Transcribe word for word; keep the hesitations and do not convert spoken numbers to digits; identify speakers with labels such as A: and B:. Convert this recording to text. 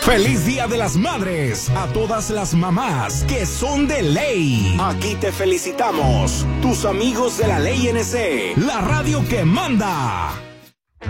A: ¡Feliz Día de las Madres! A todas las mamás que son de ley. Aquí te felicitamos, tus amigos de la Ley N C, la radio que manda.